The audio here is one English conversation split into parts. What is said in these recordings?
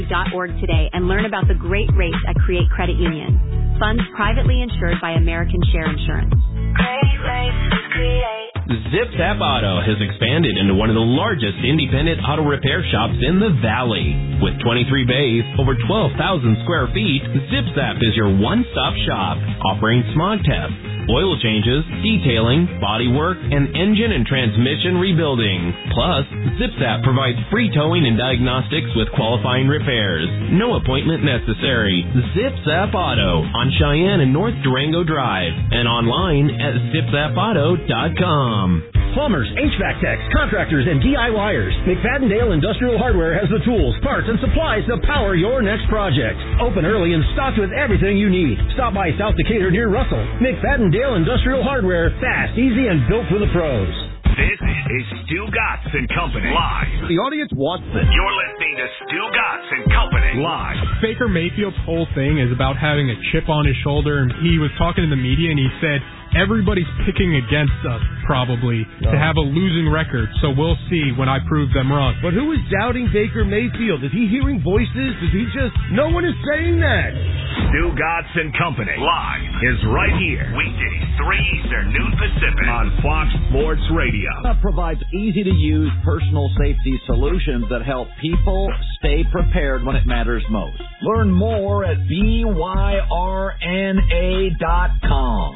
.org today and learn about the great rates at Create Credit Union. Funds privately insured by American Share Insurance. Great rates with Create. ZipZap Auto has expanded into one of the largest independent auto repair shops in the Valley. With 23 bays, over 12,000 square feet, ZipZap is your one-stop shop, offering smog tests, oil changes, detailing, bodywork, and engine and transmission rebuilding. Plus, ZipZap provides free towing and diagnostics with qualifying repairs. No appointment necessary. ZipZap Auto on Cheyenne and North Durango Drive and online at zipzapauto.com. Plumbers, HVAC techs, contractors, and DIYers. McFadden-Dale Industrial Hardware has the tools, parts, and supplies to power your next project. Open early and stocked with everything you need. Stop by South Decatur near Russell. McFadden-Dale Industrial Hardware. Fast, easy, and built for the pros. This is Stu Gatz and Company live. The audience wants this. You're listening to Stu Gatz and Company live. Baker Mayfield's whole thing is about having a chip on his shoulder, and he was talking to the media, and he said, everybody's picking against us, probably, to have a losing record, so we'll see when I prove them wrong. But who is doubting Baker Mayfield? Is he hearing voices? Is he just... No one is saying that. Stu Gatz and Company live is right here. Weekdays, 3 Eastern, noon Pacific on Fox Sports Radio. Provides easy-to-use personal safety solutions that help people stay prepared when it matters most. Learn more at byrna.com.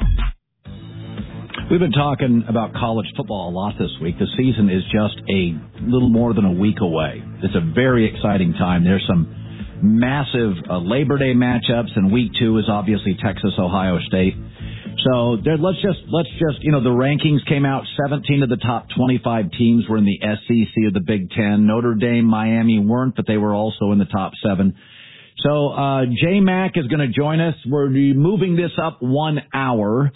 We've been talking about college football a lot this week. The season is just a little more than a week away. It's a very exciting time. There's some massive Labor Day matchups, and week 2 is obviously Texas-Ohio State. So let's just the rankings came out. 17 of the top 25 teams were in the SEC of the Big Ten. Notre Dame, Miami weren't, but they were also in the top 7. So J-Mac is going to join us. We're moving this up 1 hour.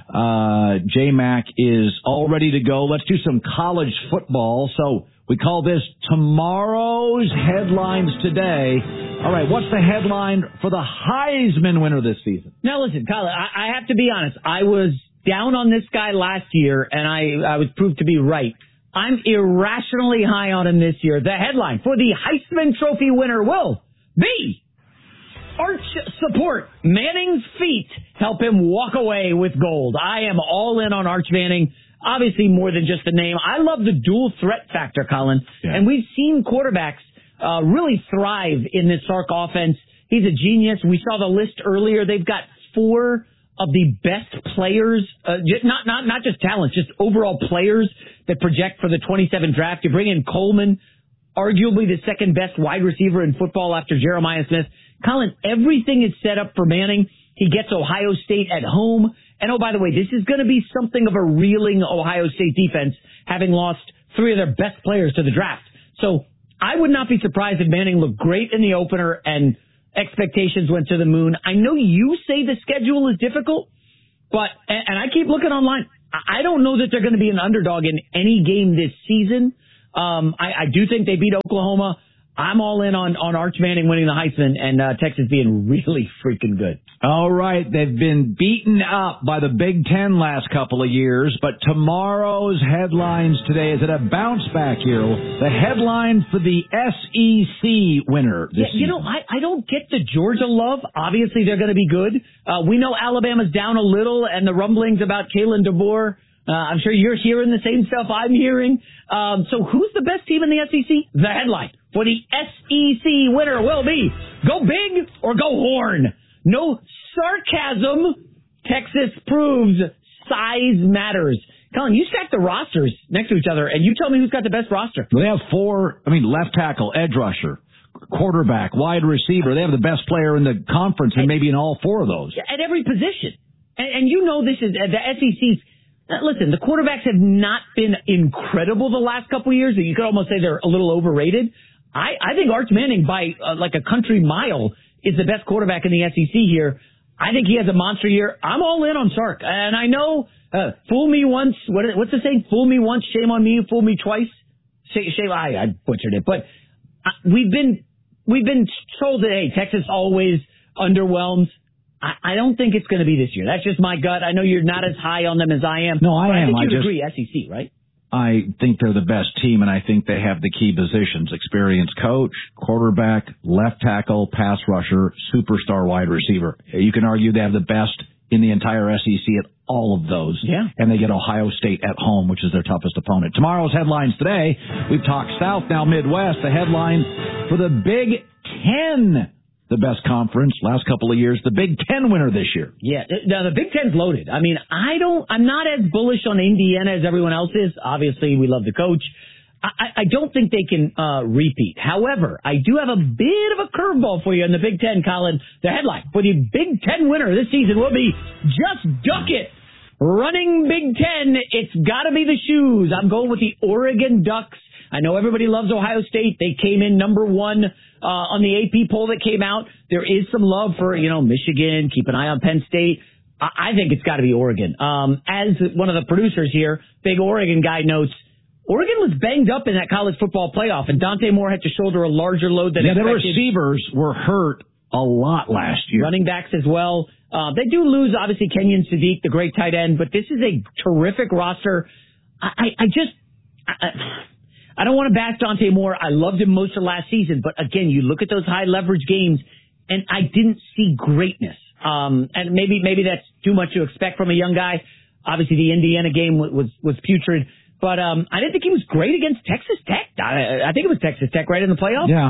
J-Mac is all ready to go. Let's do some college football. So we call this Tomorrow's Headlines Today. All right, what's the headline for the Heisman winner this season? Now, listen, Kyle, I have to be honest. I was down on this guy last year, and I was proved to be right. I'm irrationally high on him this year. The headline for the Heisman Trophy winner will be Arch support. Manning's feet help him walk away with gold. I am all in on Arch Manning. Obviously, more than just a name. I love the dual threat factor, Colin. Yeah. And we've seen quarterbacks really thrive in this Sark offense. He's a genius. We saw the list earlier. They've got 4 of the best players, not just talents, just overall players that project for the 27 draft. You bring in Coleman, arguably the second best wide receiver in football after Jeremiah Smith. Colin, everything is set up for Manning. He gets Ohio State at home. And oh, by the way, this is going to be something of a reeling Ohio State defense, having lost 3 of their best players to the draft. So I would not be surprised if Manning looked great in the opener and expectations went to the moon. I know you say the schedule is difficult, but, and I keep looking online, I don't know that they're going to be an underdog in any game this season. I do think they beat Oklahoma. I'm all in on Arch Manning winning the Heisman and Texas being really freaking good. All right. They've been beaten up by the Big Ten last couple of years, but tomorrow's headlines today is it a bounce back year? The headline for the SEC winner this season. I don't get the Georgia love. Obviously, they're going to be good. We know Alabama's down a little, and the rumblings about Kalen DeBoer. I'm sure you're hearing the same stuff I'm hearing. So who's the best team in the SEC? The headline for the SEC winner will be go big or go horn. No sarcasm. Texas proves size matters. Colin, you stack the rosters next to each other, and you tell me who's got the best roster. They have 4, left tackle, edge rusher, quarterback, wide receiver. They have the best player in the conference, and maybe in all 4 of those. At every position. And you know this is the SEC's. Listen, the quarterbacks have not been incredible the last couple of years. You could almost say they're a little overrated. I think Arch Manning, by like a country mile, is the best quarterback in the SEC here. I think he has a monster year. I'm all in on Sark. And I know, fool me once. What's the saying? Fool me once, shame on me. Fool me twice. Shame. I butchered it. But we've been told that, hey, Texas always underwhelms. I don't think it's going to be this year. That's just my gut. I know you're not as high on them as I am. No, I am. I think you'd agree, SEC, right? I think they're the best team, and I think they have the key positions: experienced coach, quarterback, left tackle, pass rusher, superstar wide receiver. You can argue they have the best in the entire SEC at all of those. Yeah. And they get Ohio State at home, which is their toughest opponent. Tomorrow's headlines today, we've talked South, now Midwest. The headline for the Big Ten, the best conference last couple of years, the Big Ten winner this year. Yeah, now the Big Ten's loaded. I mean, I'm not as bullish on Indiana as everyone else is. Obviously, we love the coach. I don't think they can repeat. However, I do have a bit of a curveball for you in the Big Ten, Colin. The headline for the Big Ten winner this season will be Just Duck It. Running Big Ten, it's got to be the shoes. I'm going with the Oregon Ducks. I know everybody loves Ohio State. They came in number one on the AP poll that came out. There is some love for, Michigan. Keep an eye on Penn State. I think it's got to be Oregon. As one of the producers here, big Oregon guy, notes, Oregon was banged up in that college football playoff, and Dante Moore had to shoulder a larger load than expected. The receivers were hurt a lot last year. Running backs as well. They do lose, obviously, Kenyon Sadiq, the great tight end, but this is a terrific roster. I don't want to bash Dante Moore. I loved him most of last season, but again, you look at those high leverage games, and I didn't see greatness. And maybe that's too much to expect from a young guy. Obviously, the Indiana game was putrid. But I didn't think he was great against Texas Tech. I think it was Texas Tech right in the playoffs. Yeah.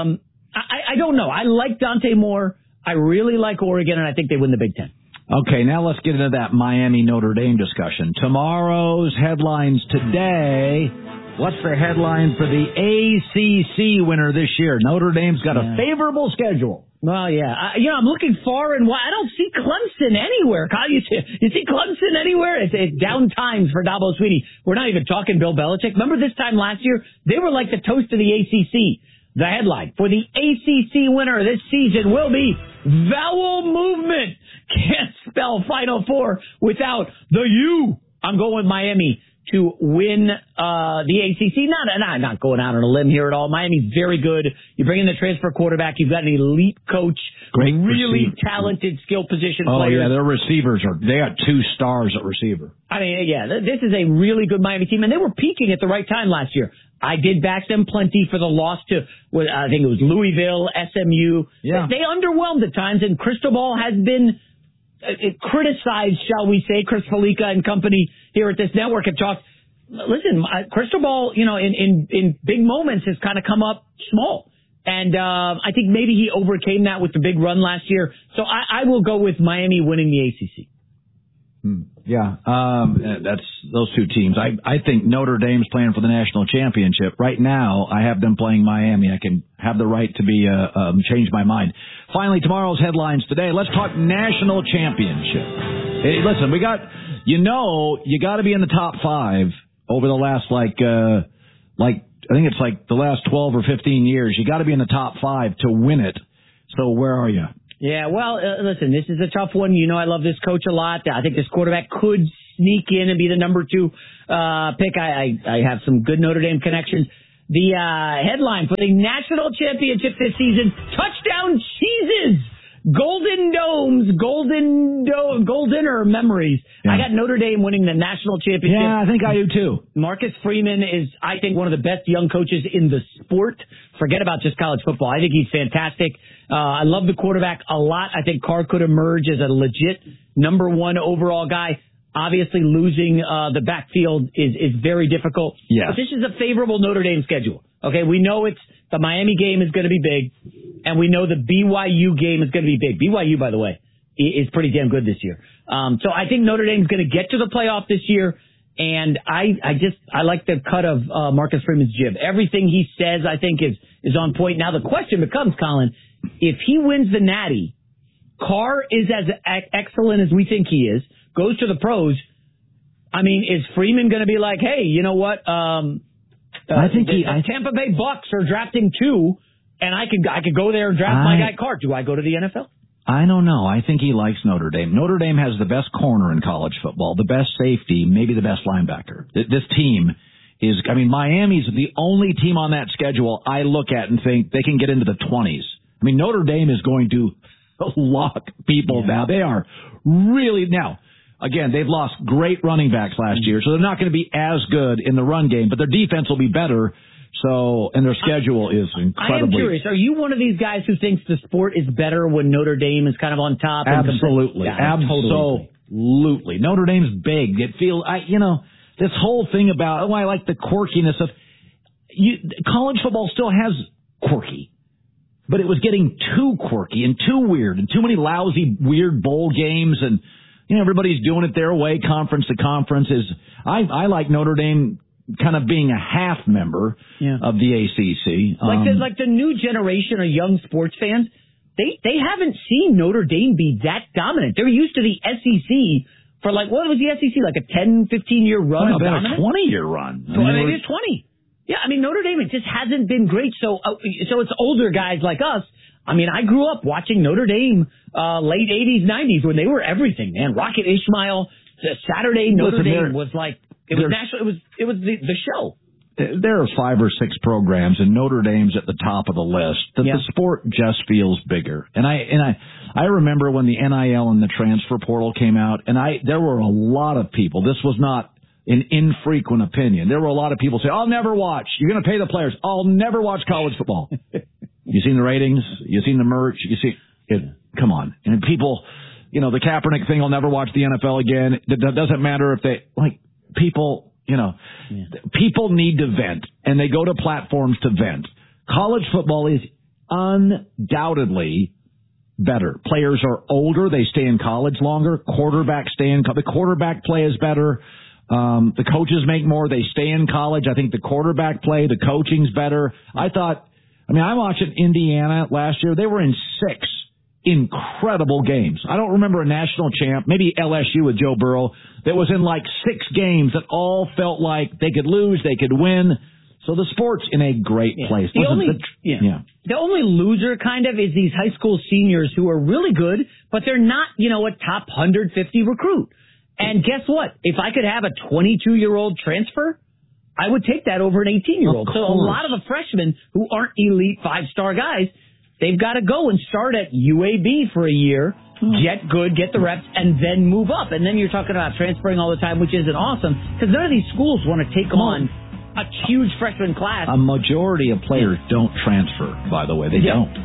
I don't know. I like Dante Moore. I really like Oregon, and I think they win the Big Ten. Okay, now let's get into that Miami-Notre Dame discussion. Tomorrow's headlines today. What's the headline for the ACC winner this year? Notre Dame's got a favorable schedule. Well, yeah. I'm looking far and wide. I don't see Clemson anywhere. Kyle, you see Clemson anywhere? It's down times for Dabo Swinney. We're not even talking Bill Belichick. Remember this time last year? They were like the toast of the ACC. The headline for the ACC winner this season will be Vowel Movement. Can't spell Final Four without the U. I'm going with Miami to win the ACC. Not going out on a limb here at all. Miami's very good. You bring in the transfer quarterback. You've got an elite coach. Great really receiver. Talented skill position players. Oh, yeah, their receivers they got 2 stars at receiver. I mean, yeah, this is a really good Miami team, and they were peaking at the right time last year. I did back them plenty for the loss to, I think it was Louisville, SMU. Yeah. They underwhelmed at times, and Cristobal has been criticized, shall we say. Chris Felica and company here at this network have talked. Listen, Cristobal, in big moments has kind of come up small. And I think maybe he overcame that with the big run last year. So I will go with Miami winning the ACC. Yeah, that's those 2 teams. I think Notre Dame's playing for the national championship. Right now, I have them playing Miami. I can have the right to be change my mind. Finally, tomorrow's headlines today. Let's talk national championship. Hey, listen, we got, you got to be in the top 5 over the last I think it's like the last 12 or 15 years. You got to be in the top 5 to win it. So where are you? Yeah, well, listen, this is a tough one. I love this coach a lot. I think this quarterback could sneak in and be the number 2 pick. I have some good Notre Dame connections. The headline for the national championship this season, touchdown cheeses, golden domes, goldener memories. Yeah. I got Notre Dame winning the national championship. Yeah, I think I do too. Marcus Freeman is, I think, one of the best young coaches in the sport. Forget about just college football. I think he's fantastic. I love the quarterback a lot. I think Carr could emerge as a legit number 1 overall guy. Obviously, losing the backfield is very difficult. Yes. But this is a favorable Notre Dame schedule. Okay, we know the Miami game is going to be big, and we know the BYU game is going to be big. BYU, by the way, is pretty damn good this year. So I think Notre Dame's going to get to the playoff this year, and I like the cut of Marcus Freeman's jib. Everything he says, I think, is on point. Now the question becomes, Colin, if he wins the Natty, Carr is as excellent as we think he is, goes to the pros. I mean, is Freeman going to be like, hey, you know what? I think Tampa Bay Bucks are drafting 2, and I could go there and draft my guy Carr. Do I go to the NFL? I don't know. I think he likes Notre Dame. Notre Dame has the best corner in college football, the best safety, maybe the best linebacker. This team is, Miami's the only team on that schedule I look at and think they can get into the 20s. Notre Dame is going to lock people down. They are really, now, Again, they've lost great running backs last year, so they're not going to be as good in the run game, but their defense will be better. So, and their schedule is incredibly. I am curious. Are you one of these guys who thinks the sport is better when Notre Dame is kind of on top? Absolutely. Absolutely. Notre Dame's big. It feels, this whole thing about, I like the quirkiness of, college football still has quirky, but it was getting too quirky and too weird and too many lousy, weird bowl games and, everybody's doing it their way, conference to conference. I like Notre Dame kind of being a half member of the ACC. Like the new generation of young sports fans, they haven't seen Notre Dame be that dominant. They're used to the SEC for what was the SEC, like a 10, 15-year run? Well, about a 20-year run. Maybe it's 20. Yeah, Notre Dame, it just hasn't been great. So it's older guys like us. I grew up watching Notre Dame late 80s, 90s when they were everything, man. Rocket Ismail, Saturday Notre Dame was like, it was national. It was the show. There are 5 or 6 programs, and Notre Dame's at the top of the list. The sport just feels bigger. And I remember when the NIL and the transfer portal came out, and there were a lot of people. This was not an infrequent opinion. There were a lot of people say, "I'll never watch. You're going to pay the players. I'll never watch college football." You seen the ratings? You seen the merch? You see it? Come on, and people. The Kaepernick thing, I'll never watch the NFL again. It doesn't matter if they people. People need to vent, and they go to platforms to vent. College football is undoubtedly better. Players are older; they stay in college longer. Quarterbacks stay in. The quarterback play is better. The coaches make more; they stay in college. I think the quarterback play, the coaching's better. I watched Indiana last year. They were in 6 incredible games. I don't remember a national champ, maybe LSU with Joe Burrow, that was in 6 games that all felt like they could lose, they could win. So the sport's in a great place. The only loser kind of is these high school seniors who are really good, but they're not, a top 150 recruit. And guess what? If I could have a 22-year-old transfer, I would take that over an 18-year-old. So a lot of the freshmen who aren't elite 5-star guys, they've got to go and start at UAB for a year, get good, get the reps, and then move up. And then you're talking about transferring all the time, which isn't awesome, because none of these schools want to take on a huge freshman class. A majority of players don't transfer, by the way. They don't.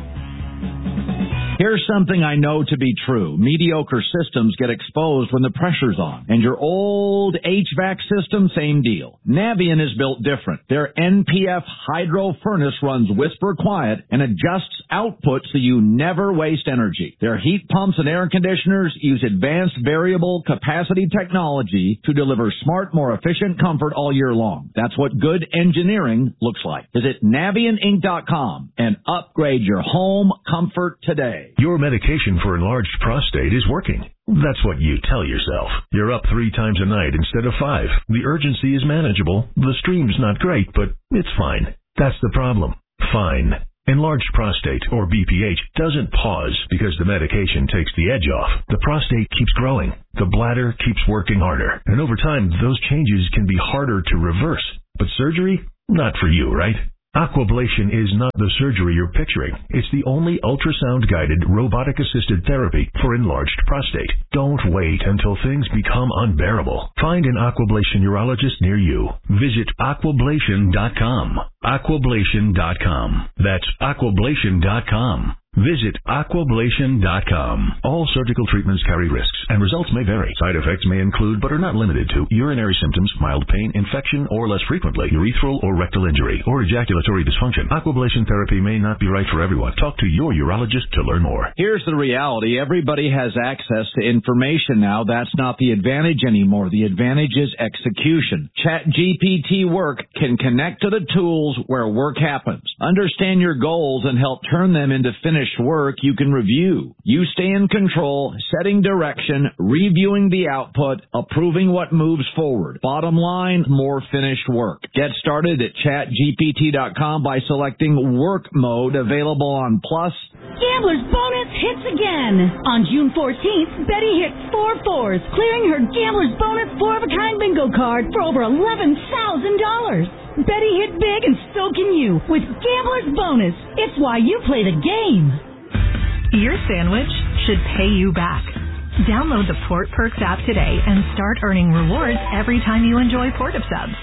Here's something I know to be true. Mediocre systems get exposed when the pressure's on. And your old HVAC system, same deal. Navien is built different. Their NPF hydro furnace runs whisper quiet and adjusts output so you never waste energy. Their heat pumps and air conditioners use advanced variable capacity technology to deliver smart, more efficient comfort all year long. That's what good engineering looks like. Visit NavienInc.com and upgrade your home comfort today. Your medication for enlarged prostate is working. That's what you tell yourself. You're up 3 times a night instead of 5. The urgency is manageable. The stream's not great, but it's fine. That's the problem. Fine. Enlarged prostate, or BPH, doesn't pause because the medication takes the edge off. The prostate keeps growing. The bladder keeps working harder. And over time, those changes can be harder to reverse. But surgery? Not for you, right? Aquablation is not the surgery you're picturing. It's the only ultrasound-guided, robotic-assisted therapy for enlarged prostate. Don't wait until things become unbearable. Find an Aquablation urologist near you. Visit Aquablation.com. Aquablation.com. That's Aquablation.com. Visit Aquablation.com. All surgical treatments carry risks, and results may vary. Side effects may include, but are not limited to, urinary symptoms, mild pain, infection, or less frequently, urethral or rectal injury, or ejaculatory dysfunction. Aquablation therapy may not be right for everyone. Talk to your urologist to learn more. Here's the reality. Everybody has access to information now. That's not the advantage anymore. The advantage is execution. ChatGPT Work can connect to the tools where work happens. Understand your goals and help turn them into finished work you can review. You stay in control, setting direction, reviewing the output, approving what moves forward. Bottom line, more finished work. Get started at chatgpt.com by selecting work mode, available on Plus. Gambler's bonus hits again. On June 14th, Betty hit 4 4s, clearing her Gambler's bonus 4-of-a-kind bingo card for over $11,000. Betty hit big, and so can you with Gambler's Bonus. It's why you play the game. Your sandwich should pay you back. Download the Port Perks app today and start earning rewards every time you enjoy Port of Subs.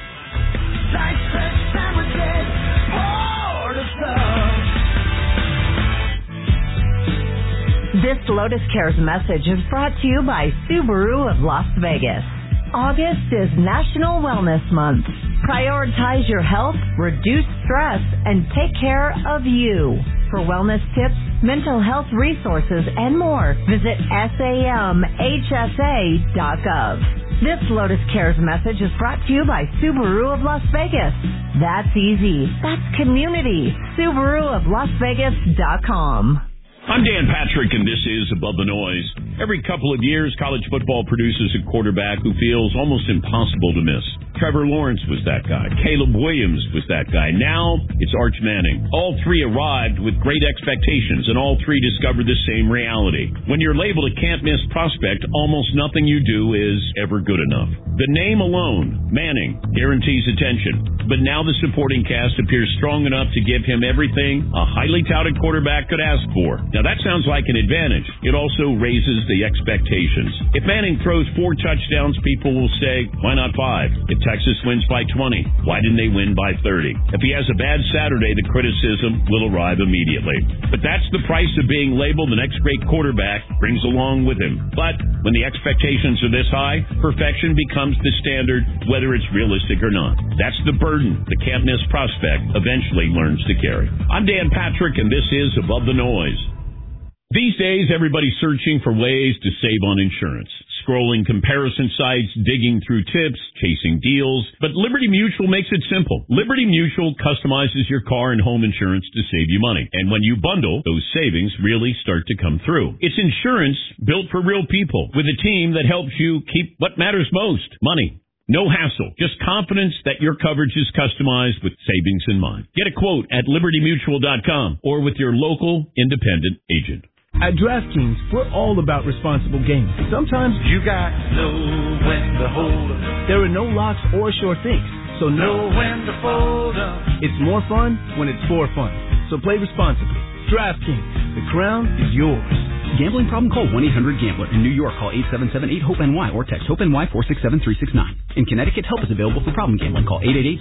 This Lotus Cares message is brought to you by Subaru of Las Vegas. August is National Wellness Month. Prioritize your health, reduce stress, and take care of you. For wellness tips, mental health resources, and more, visit samhsa.gov. This Lotus Cares message is brought to you by Subaru of Las Vegas. That's easy. That's community. SubaruofLasVegas.com. I'm Dan Patrick, and this is Above the Noise. Every couple of years, college football produces a quarterback who feels almost impossible to miss. Trevor Lawrence was that guy. Caleb Williams was that guy. Now, it's Arch Manning. All three arrived with great expectations, and all three discovered the same reality. When you're labeled a can't-miss prospect, almost nothing you do is ever good enough. The name alone, Manning, guarantees attention. But now the supporting cast appears strong enough to give him everything a highly touted quarterback could ask for. Now, that sounds like an advantage. It also raises the expectations. If Manning throws 4 touchdowns, people will say, why not 5? If Texas wins by 20, why didn't they win by 30? If he has a bad Saturday, the criticism will arrive immediately. But that's the price of being labeled the next great quarterback brings along with him. But when the expectations are this high, perfection becomes the standard, whether it's realistic or not. That's the burden the can't-miss prospect eventually learns to carry. I'm Dan Patrick, and this is Above the Noise. These days, everybody's searching for ways to save on insurance. Scrolling comparison sites, digging through tips, chasing deals. But Liberty Mutual makes it simple. Liberty Mutual customizes your car and home insurance to save you money. And when you bundle, those savings really start to come through. It's insurance built for real people with a team that helps you keep what matters most, money. No hassle, just confidence that your coverage is customized with savings in mind. Get a quote at libertymutual.com or with your local independent agent. At DraftKings, we're all about responsible gaming. Sometimes you got to know when to hold up. There are no locks or sure things, so know when to fold up. It's more fun when it's for fun, so play responsibly. DraftKings, the crown is yours. Gambling problem? Call 1-800-GAMBLER. In New York, call 877-8-HOPE-NY or text HOPE-NY 467-369. In Connecticut, help is available for problem gambling. Call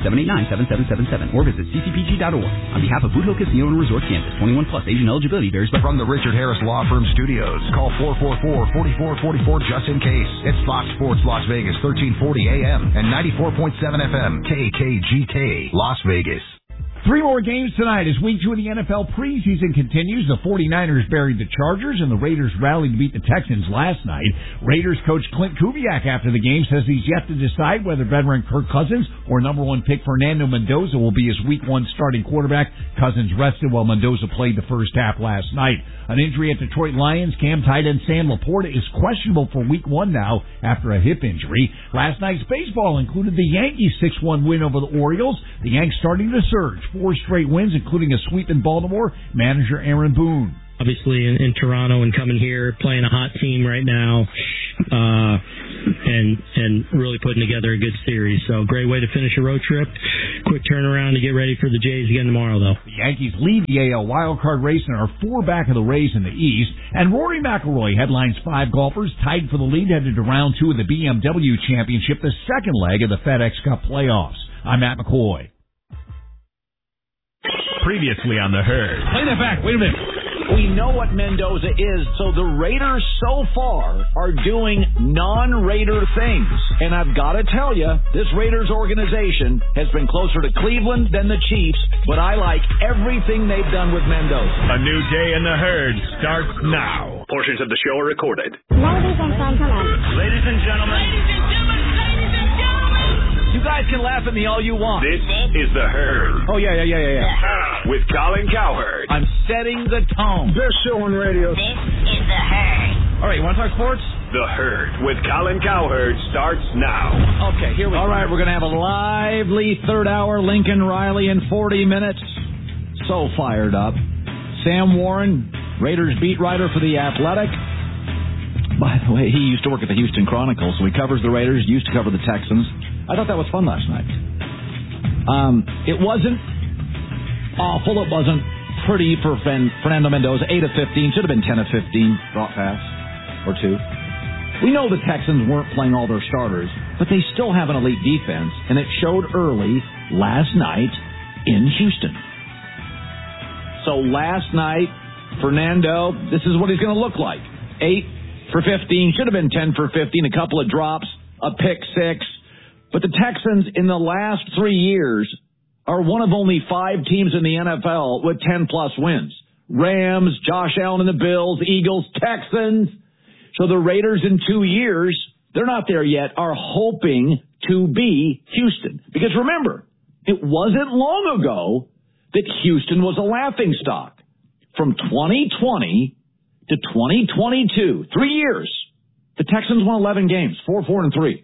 888-789-7777 or visit ccpg.org. On behalf of Boot Hill Casino and Resort, Kansas, 21 plus, Asian eligibility varies. From the Richard Harris Law Firm Studios, call 444-4444 just in case. It's Fox Sports Las Vegas, 1340 AM and 94.7 FM, KKGK, Las Vegas. 3 more games tonight as week 2 of the NFL preseason continues. The 49ers buried the Chargers and the Raiders rallied to beat the Texans last night. Raiders coach Clint Kubiak after the game says he's yet to decide whether veteran Kirk Cousins or number 1 pick Fernando Mendoza will be his week 1 starting quarterback. Cousins rested while Mendoza played the first half last night. An injury at Detroit Lions. Cam tight end Sam Laporta is questionable for week 1 now after a hip injury. Last night's baseball included the Yankees' 6-1 win over the Orioles. The Yanks starting to surge. 4 straight wins, including a sweep in Baltimore. Manager Aaron Boone. Obviously in Toronto and coming here, playing a hot team right now, and really putting together a good series. So great way to finish a road trip. Quick turnaround to get ready for the Jays again tomorrow, though. The Yankees lead the AL wildcard race and are 4 back of the Rays in the East. And Rory McIlroy headlines 5 golfers tied for the lead headed to round 2 of the BMW Championship, the second leg of the FedEx Cup playoffs. I'm Matt McCoy. Previously on The Herd. Play that back. Wait a minute. We know what Mendoza is, so the Raiders so far are doing non-Raider things. And I've got to tell you, this Raiders organization has been closer to Cleveland than the Chiefs, but I like everything they've done with Mendoza. A new day in The Herd starts now. Portions of the show are recorded. Ladies and gentlemen. Ladies and gentlemen. You guys can laugh at me all you want. This is The Herd. Oh, yeah. With Colin Cowherd. I'm setting the tone. Best show on radio. This is The Herd. All right, you want to talk sports? The Herd with Colin Cowherd starts now. Okay, here we go. All right, we're going to have a lively third hour. Lincoln Riley in 40 minutes. So fired up. Sam Warren, Raiders beat writer for The Athletic. By the way, he used to work at the Houston Chronicle, so he covers the Raiders, used to cover the Texans. I thought that was fun last night. It wasn't awful. It wasn't pretty for Fernando Mendoza. 8 of 15. Should have been 10 of 15. Drop pass or 2. We know the Texans weren't playing all their starters, but they still have an elite defense, and it showed early last night in Houston. So last night, Fernando, this is what he's going to look like. 8 for 15, should have been 10 for 15, a couple of drops, a pick six. But the Texans in the last 3 years are one of only 5 teams in the NFL with 10-plus wins. Rams, Josh Allen and the Bills, Eagles, Texans. So the Raiders in 2 years, they're not there yet, are hoping to be Houston. Because remember, it wasn't long ago that Houston was a laughingstock. From 2020 to 2022, 3 years, the Texans won 11 games, 4-4-3.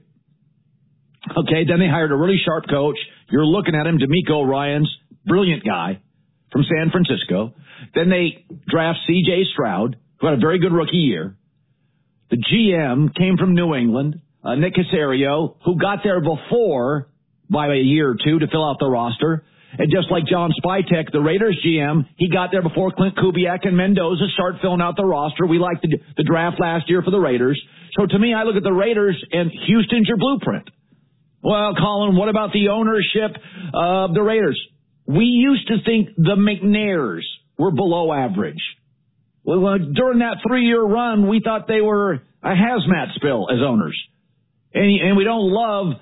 Okay, then they hired a really sharp coach. You're looking at him, DeMeco Ryans, brilliant guy from San Francisco. Then they draft C.J. Stroud, who had a very good rookie year. The GM came from New England, Nick Caserio, who got there before by a year or two to fill out the roster. And just like John Spytek, the Raiders GM, he got there before Clint Kubiak and Mendoza start filling out the roster. We liked the draft last year for the Raiders. So to me, I look at the Raiders, and Houston's your blueprint. Well, Colin, what about the ownership of the Raiders? We used to think the McNairs were below average. Well, during that 3-year run, we thought they were a hazmat spill as owners. And we don't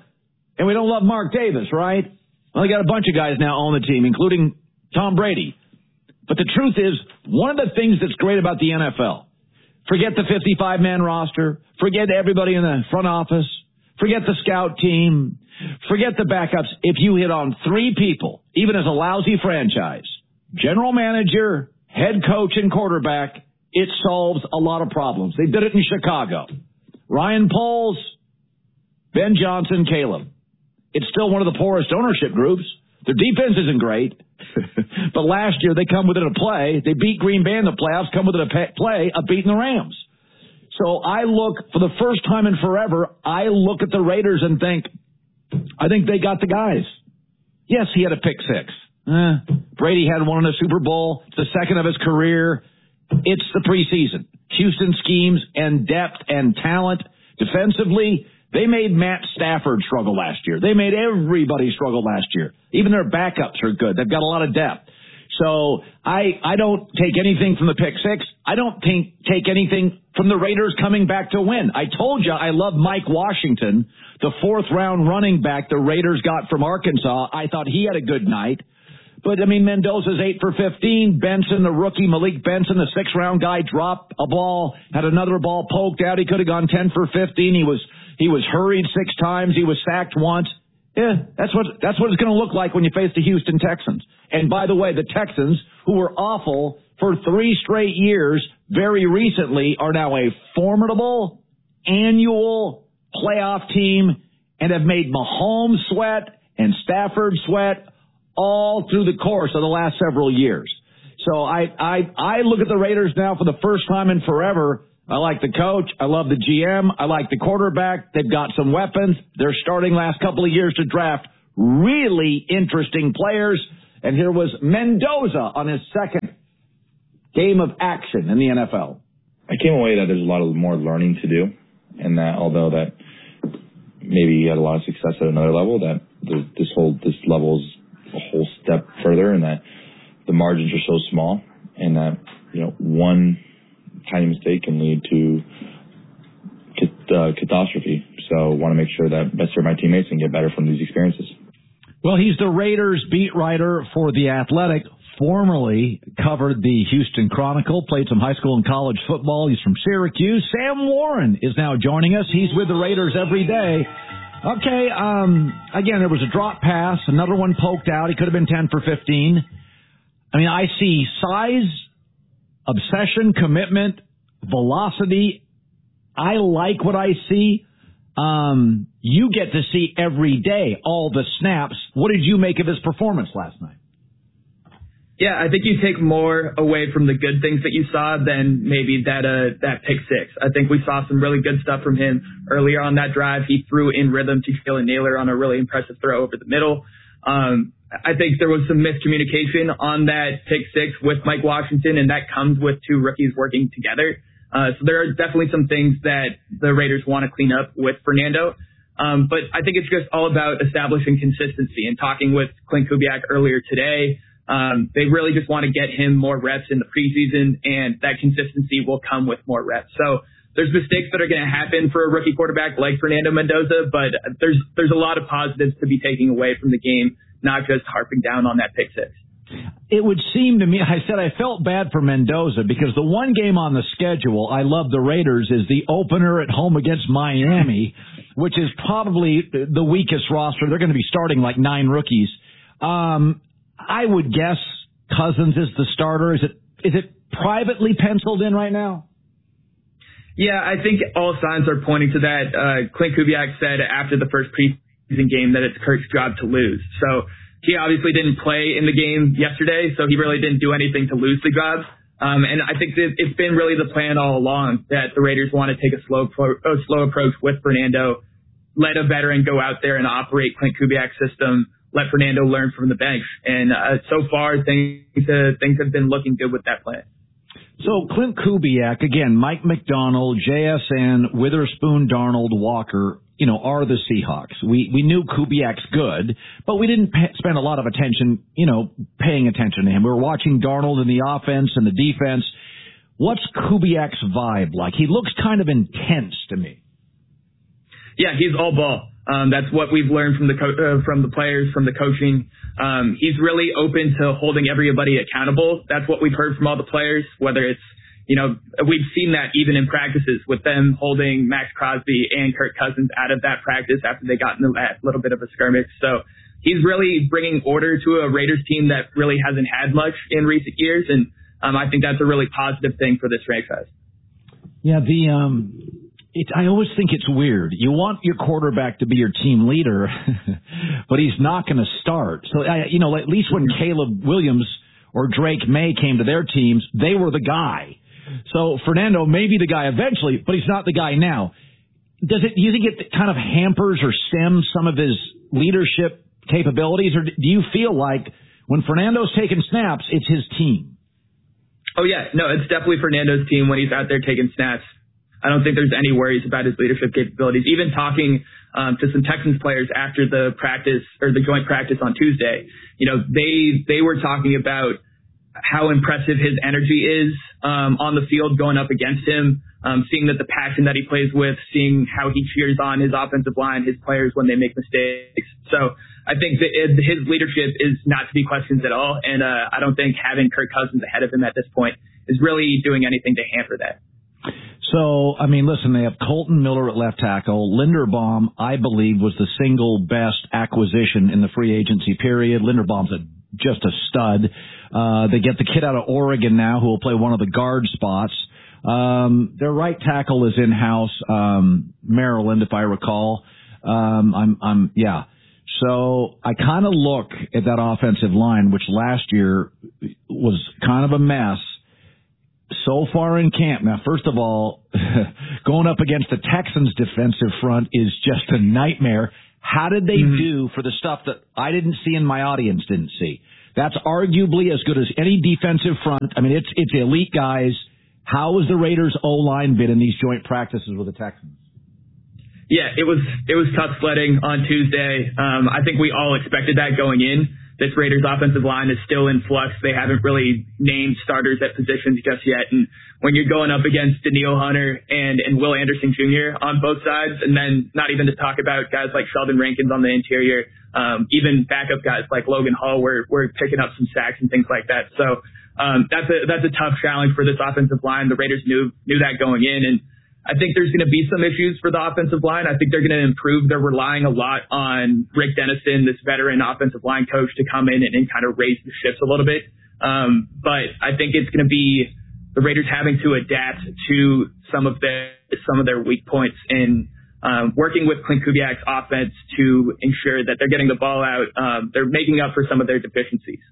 love Mark Davis, right? Well, they got a bunch of guys now on the team, including Tom Brady. But the truth is, one of the things that's great about the NFL, forget the 55-man roster, forget everybody in the front office, forget the scout team, forget the backups. If you hit on 3 people, even as a lousy franchise, general manager, head coach, and quarterback, it solves a lot of problems. They did it in Chicago. Ryan Poles, Ben Johnson, Caleb. It's still one of the poorest ownership groups. Their defense isn't great. But last year, they come within a play. They beat Green Bay in the playoffs, come within a play of beating the Rams. So I look, for the first time in forever, I look at the Raiders and think, I think they got the guys. Yes, he had a pick six. Brady had one in the Super Bowl. It's the second of his career. It's the preseason. Houston schemes and depth and talent. Defensively, they made Matt Stafford struggle last year. They made everybody struggle last year. Even their backups are good. They've got a lot of depth. So I don't take anything from the pick six. I don't take anything from the Raiders coming back to win. I told you I love Mike Washington, the 4th-round running back the Raiders got from Arkansas. I thought he had a good night. But, I mean, Mendoza's 8 for 15. Benson, the rookie, Malik Benson, the 6th-round guy, dropped a ball, had another ball poked out. He could have gone 10 for 15. He was hurried 6 times. He was sacked once. Yeah, that's what it's going to look like when you face the Houston Texans. And by the way, the Texans, who were awful for 3 straight years, very recently are now a formidable annual playoff team and have made Mahomes sweat and Stafford sweat all through the course of the last several years. So I look at the Raiders now for the first time in forever. I like the coach. I love the GM. I like the quarterback. They've got some weapons. They're starting last couple of years to draft really interesting players. And here was Mendoza on his second game of action in the NFL. I came away that there's a lot of more learning to do, and that although that maybe he had a lot of success at another level, that this level is a whole step further, and that the margins are so small, and that one tiny mistake can lead to catastrophe. So I want to make sure that I serve my teammates and get better from these experiences. Well, he's the Raiders beat writer for The Athletic, formerly covered the Houston Chronicle, played some high school and college football. He's from Syracuse. Sam Warren is now joining us. He's with the Raiders every day. Okay, again, there was a drop pass, another one poked out. He could have been 10 for 15. I mean, I see size, obsession, commitment, velocity. I like what I see. You get to see every day all the snaps. What did you make of his performance last night? Yeah, I think you take more away from the good things that you saw than maybe that pick six. I think we saw some really good stuff from him earlier on that drive. He threw in rhythm to Jalen Nailor on a really impressive throw over the middle. I think there was some miscommunication on that pick six with Mike Washington, and that comes with 2 rookies working together. So there are definitely some things that the Raiders want to clean up with Fernando. But I think it's just all about establishing consistency. And talking with Clint Kubiak earlier today, they really just want to get him more reps in the preseason, and that consistency will come with more reps. So there's mistakes that are going to happen for a rookie quarterback like Fernando Mendoza, but there's a lot of positives to be taken away from the game, not just harping down on that pick six. It would seem to me, I said I felt bad for Mendoza because the one game on the schedule I love the Raiders is the opener at home against Miami, which is probably the weakest roster. They're going to be starting like 9 rookies. I would guess Cousins is the starter. Is it privately penciled in right now? Yeah, I think all signs are pointing to that. Clint Kubiak said after the first preseason game that it's Kirk's job to lose. So he obviously didn't play in the game yesterday, so he really didn't do anything to lose the job. And I think that it's been really the plan all along that the Raiders want to take a slow approach with Fernando, let a veteran go out there and operate Clint Kubiak's system, let Fernando learn from the bench. And so far, things have been looking good with that plan. So Clint Kubiak, again, Mike McDonald, JSN, Witherspoon, Darnold, Walker, are the Seahawks. We knew Kubiak's good, but we didn't spend a lot of attention, paying attention to him. We were watching Darnold in the offense and the defense. What's Kubiak's vibe like? He looks kind of intense to me. Yeah, he's all ball. That's what we've learned from the players, from the coaching. He's really open to holding everybody accountable. That's what we've heard from all the players, whether it's, we've seen that even in practices with them holding Max Crosby and Kirk Cousins out of that practice after they got in that little bit of a skirmish. So he's really bringing order to a Raiders team that really hasn't had much in recent years. And I think that's a really positive thing for this franchise. Yeah, I always think it's weird. You want your quarterback to be your team leader, but he's not going to start. So, at least when Caleb Williams or Drake May came to their teams, they were the guy. So Fernando may be the guy eventually, but he's not the guy now. Do you think it kind of hampers or stems some of his leadership capabilities, or do you feel like when Fernando's taking snaps, it's his team? Oh, yeah. No, it's definitely Fernando's team when he's out there taking snaps. I don't think there's any worries about his leadership capabilities. Even talking to some Texans players after the practice or the joint practice on Tuesday, they were talking about how impressive his energy is on the field going up against him, seeing that the passion that he plays with, seeing how he cheers on his offensive line, his players when they make mistakes. So I think that his leadership is not to be questioned at all, and I don't think having Kirk Cousins ahead of him at this point is really doing anything to hamper that. So, listen, they have Colton Miller at left tackle. Linderbaum, I believe, was the single best acquisition in the free agency period. Linderbaum's just a stud. They get the kid out of Oregon now who will play one of the guard spots. Their right tackle is in-house, Maryland, if I recall. So I kind of look at that offensive line, which last year was kind of a mess. So far in camp. Now, first of all, going up against the Texans' defensive front is just a nightmare. How did they do for the stuff that I didn't see and my audience didn't see? That's arguably as good as any defensive front. It's elite guys. How has the Raiders' O-line been in these joint practices with the Texans? Yeah, it was tough sledding on Tuesday. I think we all expected that going in. This Raiders offensive line is still in flux. They haven't really named starters at positions just yet. And when you're going up against Danielle Hunter and Will Anderson Jr. on both sides, and then not even to talk about guys like Sheldon Rankins on the interior, even backup guys like Logan Hall were picking up some sacks and things like that. So that's a tough challenge for this offensive line. The Raiders knew that going in, and I think there's going to be some issues for the offensive line. I think they're going to improve. They're relying a lot on Rick Dennison, this veteran offensive line coach, to come in and kind of raise the ships a little bit. But I think it's going to be the Raiders having to adapt to some of their weak points in working with Clint Kubiak's offense to ensure that they're getting the ball out. They're making up for some of their deficiencies.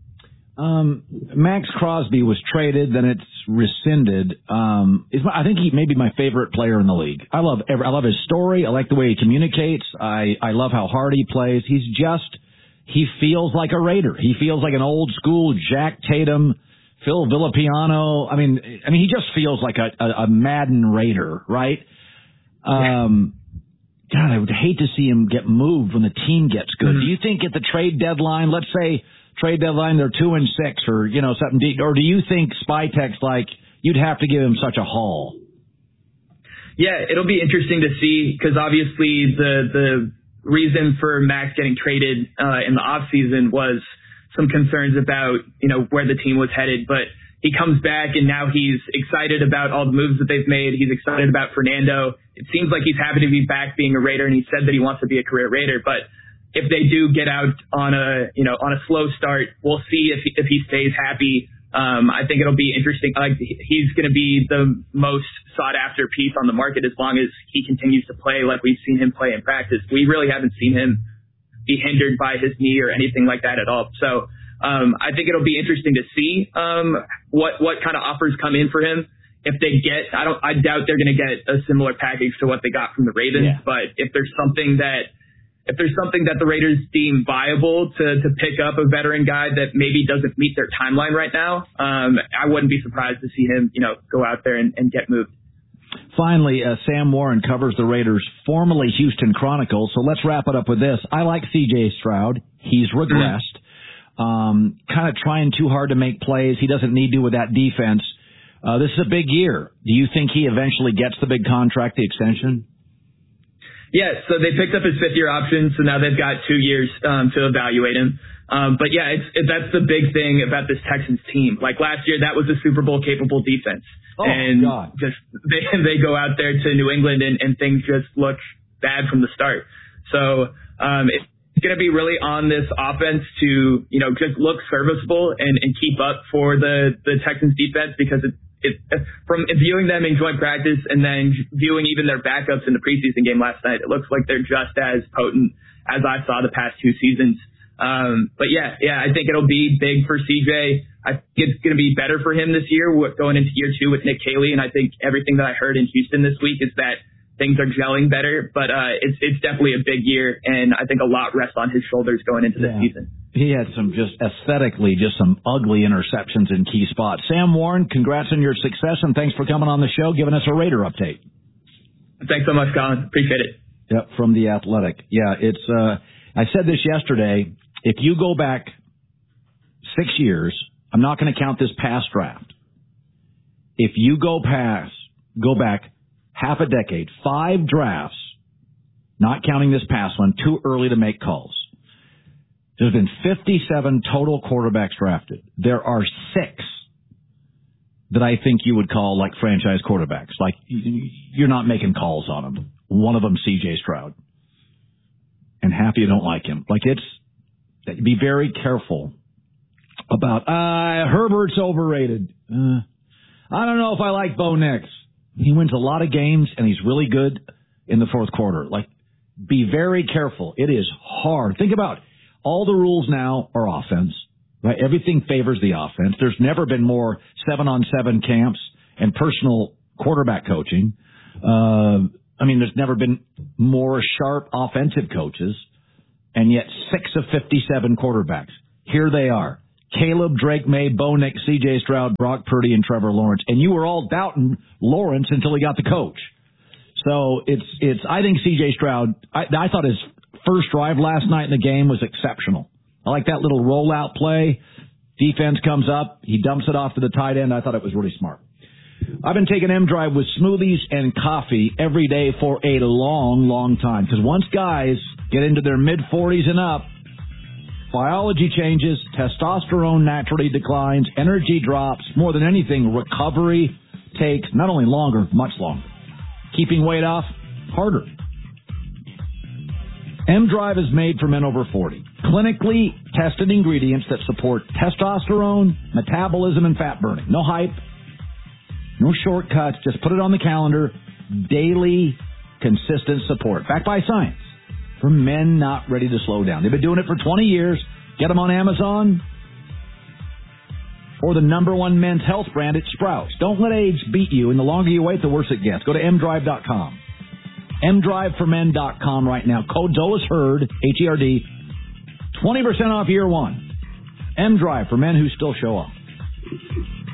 Max Crosby was traded, then it's rescinded. I think he may be my favorite player in the league. I love his story. I like the way he communicates. I love how hard he plays. He feels like a Raider. He feels like an old school Jack Tatum Phil Villapiano. I mean, he just feels like a Madden Raider, right? God, I would hate to see him get moved when the team gets good. Mm-hmm. Do you think at the trade deadline, let's say trade deadline, they're 2-6 or, something, or do you think Spytek's like, you'd have to give him such a haul? Yeah, it'll be interesting to see because obviously the reason for Max getting traded in the offseason was some concerns about, where the team was headed, but he comes back and now he's excited about all the moves that they've made. He's excited about Fernando. It seems like he's happy to be back being a Raider, and he said that he wants to be a career Raider. But if they do get out on a slow start, we'll see if he stays happy. I think it'll be interesting. Like he's going to be the most sought after piece on the market as long as he continues to play like we've seen him play in practice. We really haven't seen him be hindered by his knee or anything like that at all. So I think it'll be interesting to see what kind of offers come in for him. If they get, I doubt they're going to get a similar package to what they got from the Ravens. Yeah. But if there's something that the Raiders deem viable to pick up a veteran guy that maybe doesn't meet their timeline right now, I wouldn't be surprised to see him, go out there and get moved. Finally, Sam Warren covers the Raiders, formerly Houston Chronicle. So let's wrap it up with this. I like C.J. Stroud. He's regressed. Kind of trying too hard to make plays. He doesn't need to with that defense. This is a big year. Do you think he eventually gets the big contract, the extension? Yeah, so they picked up his 5th-year option, so now they've got 2 years to evaluate him. But yeah, that's the big thing about this Texans team. Like last year, that was a Super Bowl capable defense. Oh, and God. Just they go out there to New England and things just look bad from the start. So it's going to be really on this offense to, just look serviceable and keep up for the Texans defense because from viewing them in joint practice and then viewing even their backups in the preseason game last night, it looks like they're just as potent as I saw the past 2 seasons. But yeah, I think it'll be big for CJ. I think it's going to be better for him this year going into year 2 with Nick Caley. And I think everything that I heard in Houston this week is that things are gelling better, but it's definitely a big year, and I think a lot rests on his shoulders going into this season. He had some some ugly interceptions in key spots. Sam Warren, congrats on your success, and thanks for coming on the show, giving us a Raider update. Thanks so much, Colin. Appreciate it. Yep, from The Athletic. Yeah, it's. I said this yesterday. If you go back 6 years, I'm not going to count this past draft. If you go back half a decade, 5 drafts, not counting this past one, too early to make calls. There's been 57 total quarterbacks drafted. There are 6 that I think you would call like franchise quarterbacks. Like you're not making calls on them. One of them, C.J. Stroud. And half of you don't like him. Be very careful about, Herbert's overrated. I don't know if I like Bo Nix. He wins a lot of games, and he's really good in the fourth quarter. Be very careful. It is hard. Think about all the rules now are offense, right? Everything favors the offense. There's never been more 7-on-7 camps and personal quarterback coaching. There's never been more sharp offensive coaches, and yet 6 of 57 quarterbacks. Here they are. Caleb, Drake May, Bo Nix, C.J. Stroud, Brock Purdy, and Trevor Lawrence. And you were all doubting Lawrence until he got the coach. So I think C.J. Stroud, I thought his first drive last night in the game was exceptional. I like that little rollout play. Defense comes up. He dumps it off to the tight end. I thought it was really smart. I've been taking M-Drive with smoothies and coffee every day for a long, long time. Because once guys get into their mid-40s and up, biology changes, testosterone naturally declines, energy drops. More than anything, recovery takes not only longer, much longer. Keeping weight off, harder. M-Drive is made for men over 40. Clinically tested ingredients that support testosterone, metabolism, and fat burning. No hype, no shortcuts. Just put it on the calendar. Daily, consistent support. Backed by science. For men not ready to slow down. They've been doing it for 20 years. Get them on Amazon or the #1 men's health brand at Sprouts. Don't let age beat you, and the longer you wait, the worse it gets. Go to mdrive.com. mdriveformen.com right now. Code ZOASHERD, H-E-R-D, 20% off year 1. M-Drive for men who still show up.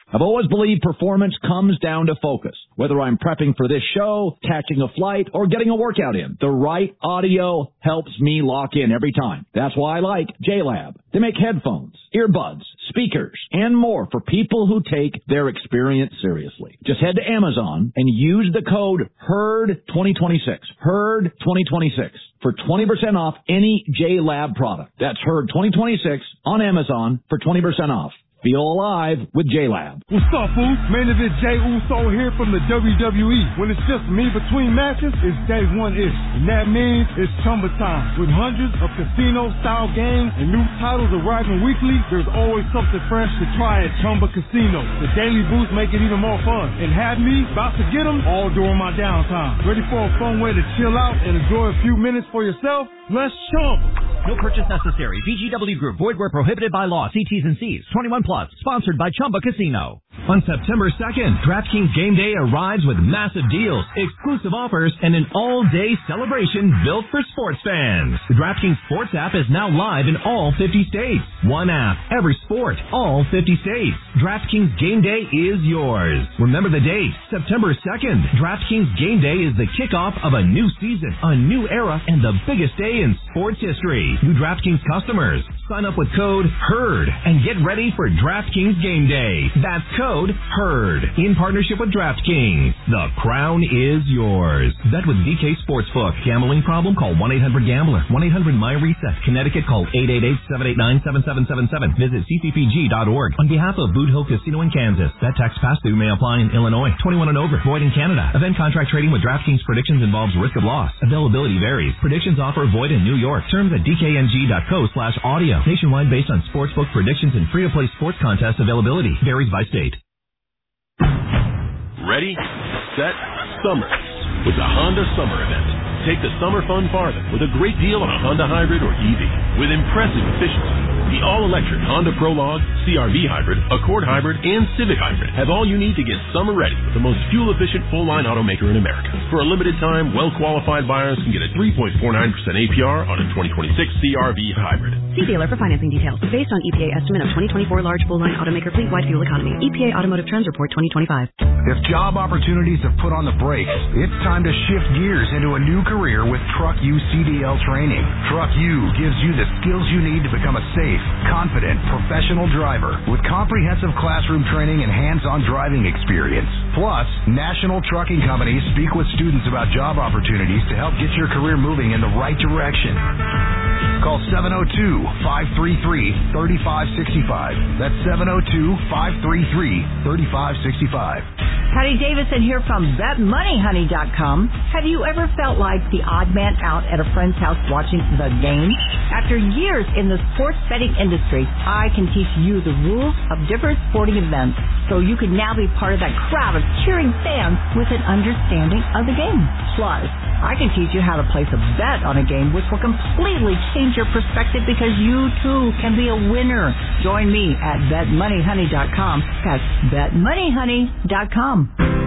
I've always believed performance comes down to focus. Whether I'm prepping for this show, catching a flight, or getting a workout in, the right audio helps me lock in every time. That's why I like JLab. They make headphones, earbuds, speakers, and more for people who take their experience seriously. Just head to Amazon and use the code HERD2026. HERD2026 for 20% off any JLab product. That's HERD2026 on Amazon for 20% off. Feel alive with JLab. What's up, fools? Man, it is Jey Uso here from the WWE. When it's just me between matches, it's day one-ish. And that means it's Chumba time. With hundreds of casino-style games and new titles arriving weekly, there's always something fresh to try at Chumba Casino. The daily boosts make it even more fun. And have me about to get them all during my downtime. Ready for a fun way to chill out and enjoy a few minutes for yourself? Let's chump. No purchase necessary. VGW Group. Void where prohibited by law. See T's and C's. 21 plus. Sponsored by Chumba Casino. On September 2nd, DraftKings Game Day arrives with massive deals, exclusive offers, and an all-day celebration built for sports fans. The DraftKings Sports app is now live in all 50 states. One app, every sport, all 50 states. DraftKings Game Day is yours. Remember the date, September 2nd. DraftKings Game Day is the kickoff of a new season, a new era, and the biggest day in sports history. New DraftKings customers, sign up with code HERD and get ready for DraftKings Game Day. That's code HERD in partnership with DraftKings. The crown is yours. Bet with DK Sportsbook. Gambling problem? Call 1-800-GAMBLER. 1-800-MY-RESET. Connecticut, call 888-789-7777. Visit ccpg.org. On behalf of Boot Hill Casino in Kansas, that tax pass-through may apply in Illinois. 21 and over. Void in Canada. Event contract trading with DraftKings Predictions involves risk of loss. Availability varies. Predictions offer void in New York. Terms at dkng.co/audio. Nationwide based on sportsbook predictions and free-to-play sports contest availability. Varies by state. Ready, set, summer with the Honda Summer Event. Take the summer fun farther with a great deal on a Honda Hybrid or EV with impressive efficiency. The all-electric Honda Prologue, CR-V Hybrid, Accord Hybrid, and Civic Hybrid have all you need to get summer ready with the most fuel-efficient full-line automaker in America. For a limited time, well-qualified buyers can get a 3.49% APR on a 2026 CR-V Hybrid. See dealer for financing details. Based on EPA estimate of 2024 large full-line automaker fleet-wide fuel economy. EPA Automotive Trends Report 2025. If job opportunities have put on the brakes, it's time to shift gears into a new career with Truck U CDL training. Truck U gives you the skills you need to become a safe, confident, professional driver with comprehensive classroom training and hands-on driving experience. Plus, national trucking companies speak with students about job opportunities to help get your career moving in the right direction. Call 702-533-3565. That's 702-533-3565. Patty Davison here from BetMoneyHoney.com. Have you ever felt like the odd man out at a friend's house watching the game? After years in the sports betting industry, I can teach you the rules of different sporting events so you can now be part of that crowd of cheering fans with an understanding of the game. Plus, I can teach you how to place a bet on a game which will completely change your perspective because you too can be a winner. Join me at BetMoneyHoney.com. That's BetMoneyHoney.com.